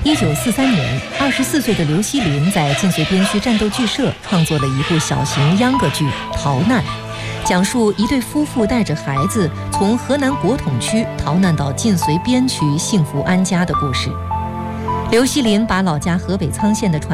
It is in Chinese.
1943年，24岁的刘锡林在晋绥边区战斗剧社创作了一部小型秧歌剧《逃难》，讲述一对夫妇带着孩子从河南国统区逃难到晋绥边区幸福安家的故事。刘锡林把老家河北沧县的